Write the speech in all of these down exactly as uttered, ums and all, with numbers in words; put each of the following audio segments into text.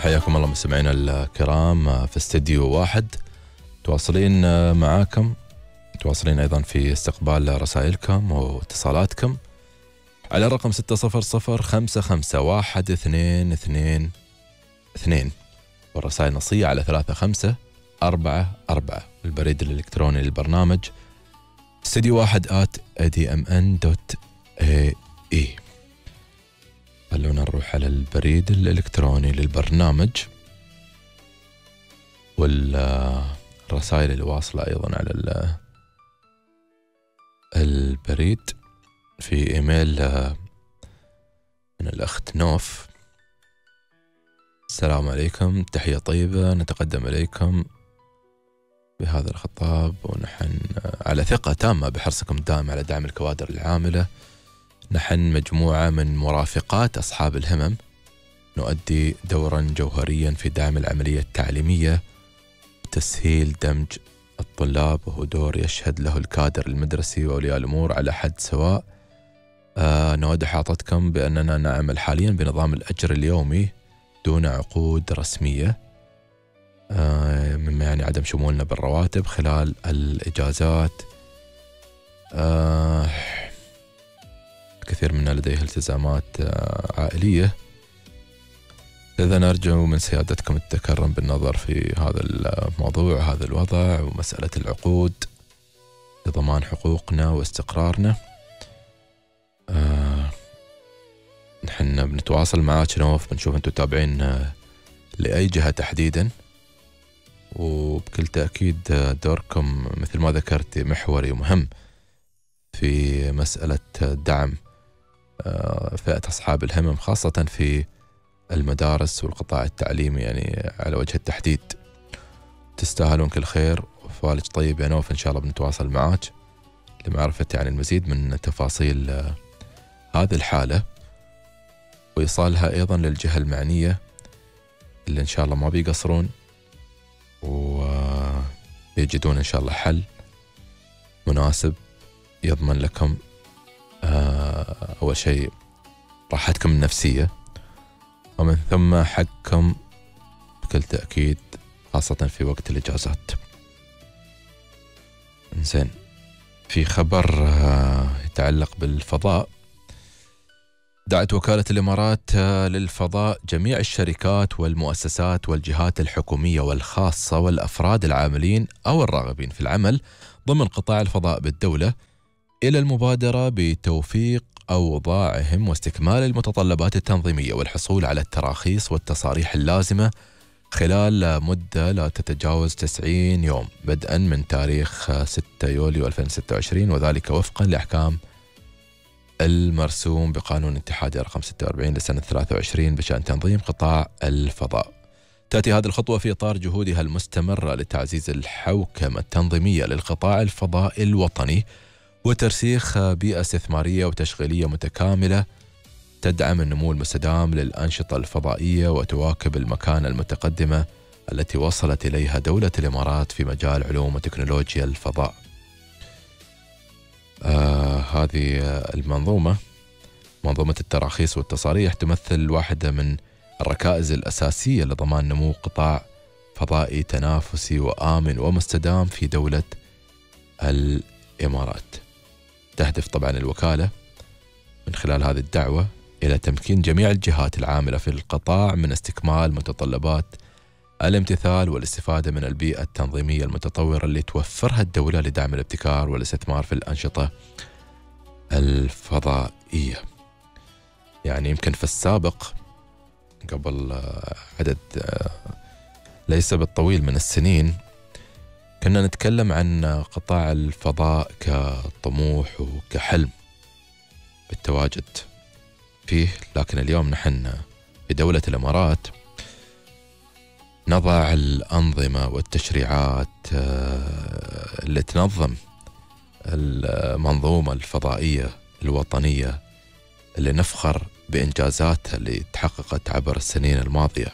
حياكم الله مستمعينا الكرام في استديو واحد، تواصلين معاكم، تواصلين أيضا في استقبال رسائلكم واتصالاتكم على الرقم ستة صفر صفر خمسة خمسة واحد اثنين اثنين اثنين، والرسائل النصية على ثلاثة خمسة أربعة أربعة، البريد الإلكتروني للبرنامج استديو واحد آت إيه دي إم إن دوت إيه إي. خلونا نروح على البريد الإلكتروني للبرنامج والرسائل اللي واصلة أيضا على البريد في إيميل من الأخت نوف. السلام عليكم، تحية طيبة، نتقدم إليكم بهذا الخطاب ونحن على ثقة تامة بحرصكم الدائم على دعم الكوادر العاملة. نحن مجموعة من مرافقات أصحاب الهمم نؤدي دورا جوهريا في دعم العملية التعليمية وتسهيل دمج الطلاب، وهو دور يشهد له الكادر المدرسي وأولياء الأمور على حد سواء. آه نود إحاطتكم بأننا نعمل حاليا بنظام الأجر اليومي دون عقود رسمية، آه مما يعني عدم شمولنا بالرواتب خلال الإجازات. آه كثير منا لديه التزامات عائلية، لذا نرجو من سيادتكم التكرم بالنظر في هذا الموضوع، هذا الوضع ومسألة العقود لضمان حقوقنا واستقرارنا. آه نحن بنتواصل معاك نوف، بنشوف انتم تابعين لأي جهة تحديدا، وبكل تأكيد دوركم مثل ما ذكرتي محوري ومهم في مسألة دعم فئة أصحاب الهمم خاصة في المدارس والقطاع التعليمي يعني على وجه التحديد. تستاهلون كل خير وفوالج طيب يا نوف. إن شاء الله بنتواصل معاك لمعرفة يعني المزيد من تفاصيل هذه الحالة وإيصالها أيضا للجهة المعنية اللي إن شاء الله ما بيقصرون ويجدون إن شاء الله حل مناسب يضمن لكم أول شيء راحتكم النفسية، ومن ثم حقكم بكل تأكيد خاصة في وقت الإجازات. إنزين، في خبر يتعلق بالفضاء. دعت وكالة الإمارات للفضاء جميع الشركات والمؤسسات والجهات الحكومية والخاصة والأفراد العاملين أو الراغبين في العمل ضمن قطاع الفضاء بالدولة إلى المبادرة بتوفيق أوضاعهم واستكمال المتطلبات التنظيمية والحصول على التراخيص والتصاريح اللازمة خلال مدة لا تتجاوز تسعين يوم بدءا من تاريخ ستة يوليو ألفين وستة وعشرين، وذلك وفقا لأحكام المرسوم بقانون الاتحادي رقم ستة وأربعين لسنة ثلاثة وعشرين بشأن تنظيم قطاع الفضاء. تأتي هذه الخطوة في إطار جهودها المستمرة لتعزيز الحوكمة التنظيمية للقطاع الفضائي الوطني وترسيخ بيئة استثمارية وتشغيلية متكاملة تدعم النمو المستدام للأنشطة الفضائية وتواكب المكانة المتقدمة التي وصلت إليها دولة الإمارات في مجال علوم وتكنولوجيا الفضاء. آه هذه المنظومة، منظومة التراخيص والتصاريح، تمثل واحدة من الركائز الأساسية لضمان نمو قطاع فضائي تنافسي وآمن ومستدام في دولة الإمارات. تهدف طبعا الوكالة من خلال هذه الدعوة إلى تمكين جميع الجهات العاملة في القطاع من استكمال متطلبات الامتثال والاستفادة من البيئة التنظيمية المتطورة اللي توفرها الدولة لدعم الابتكار والاستثمار في الأنشطة الفضائية. يعني يمكن في السابق قبل عدد ليس بالطويل من السنين كنا نتكلم عن قطاع الفضاء كطموح وكحلم بالتواجد فيه، لكن اليوم نحن في دولة الإمارات نضع الأنظمة والتشريعات اللي تنظم المنظومة الفضائية الوطنية اللي نفخر بإنجازاتها اللي تحققت عبر السنين الماضية.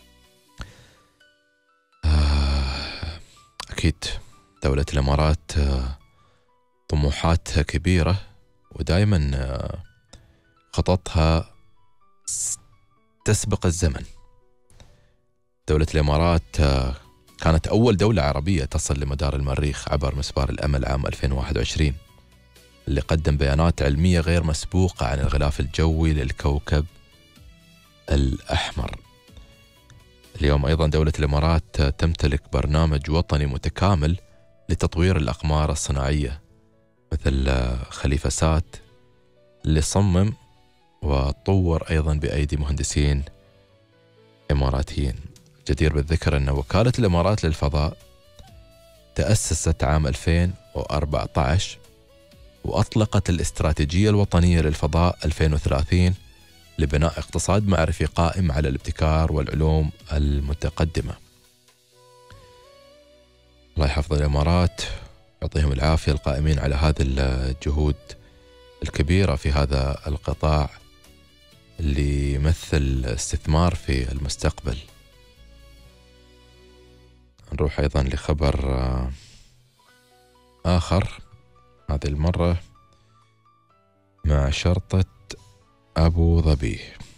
أكيد دولة الإمارات طموحاتها كبيرة ودائما خططها تسبق الزمن، دولة الإمارات كانت أول دولة عربية تصل لمدار المريخ عبر مسبار الأمل عام ألفين وواحد وعشرين، اللي قدم بيانات علمية غير مسبوقة عن الغلاف الجوي للكوكب الأحمر. اليوم أيضا دولة الإمارات تمتلك برنامج وطني متكامل لتطوير الأقمار الصناعية مثل خليفة سات، اللي صمم وطور أيضا بأيدي مهندسين إماراتيين. جدير بالذكر أن وكالة الإمارات للفضاء تأسست عام ألفين وأربعة عشر وأطلقت الاستراتيجية الوطنية للفضاء ألفين وثلاثين لبناء اقتصاد معرفي قائم على الابتكار والعلوم المتقدمة. الله يحفظ الإمارات، يعطيهم العافية القائمين على هذه الجهود الكبيرة في هذا القطاع اللي يمثل استثمار في المستقبل. نروح أيضا لخبر آخر، هذه المرة مع شرطة أبو ظبي.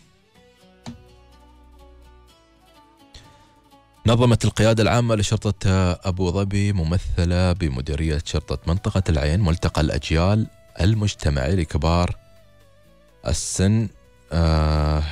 نظمت القيادة العامة لشرطة أبو ظبي ممثلة بمديرية شرطة منطقة العين ملتقى الأجيال المجتمعي لكبار السن. آه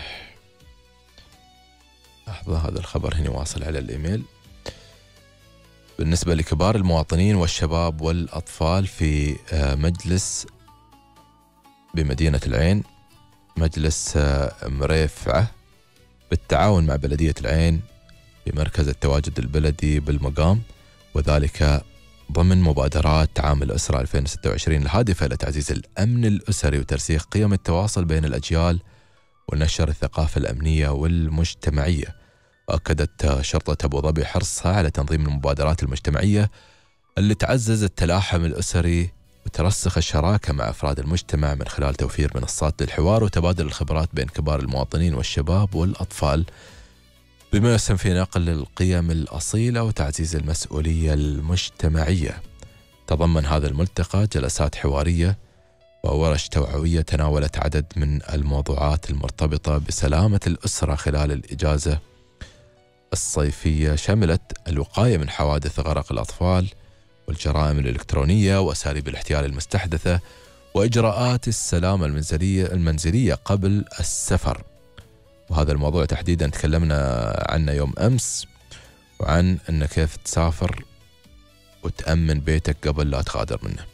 لحظة، هذا الخبر هنا واصل على الإيميل. بالنسبة لكبار المواطنين والشباب والأطفال في آه مجلس بمدينة العين، مجلس آه مريفعة بالتعاون مع بلدية العين بمركز التواجد البلدي بالمقام، وذلك ضمن مبادرات عام الأسرة ألفين وستة وعشرين الهادفة لتعزيز الأمن الأسري وترسيخ قيم التواصل بين الأجيال ونشر الثقافة الأمنية والمجتمعية. وأكدت شرطة أبو ظبي حرصها على تنظيم المبادرات المجتمعية اللي تعزز التلاحم الأسري وترسخ الشراكة مع أفراد المجتمع من خلال توفير منصات للحوار وتبادل الخبرات بين كبار المواطنين والشباب والأطفال، بما يسهم في نقل القيم الأصيلة وتعزيز المسؤولية المجتمعية. تضمن هذا الملتقى جلسات حوارية وورش توعوية تناولت عدد من الموضوعات المرتبطة بسلامة الأسرة خلال الإجازة الصيفية، شملت الوقاية من حوادث غرق الأطفال والجرائم الإلكترونية وأساليب الاحتيال المستحدثة وإجراءات السلامة المنزلية المنزلية قبل السفر. وهذا الموضوع تحديدا تكلمنا عنه يوم أمس، وعن أن كيف تسافر وتأمن بيتك قبل لا تغادر منه.